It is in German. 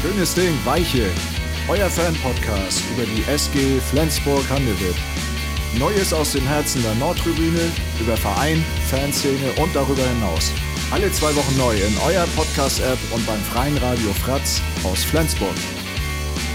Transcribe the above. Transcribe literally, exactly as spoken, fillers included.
Schönes Ding, Weiche. Euer Fan-Podcast über die S G Flensburg-Handewitt. Neues aus den Herzen der Nordtribüne, über Verein, Fanszene und darüber hinaus. Alle zwei Wochen neu in eurer Podcast-App und beim freien Radio Fratz aus Flensburg.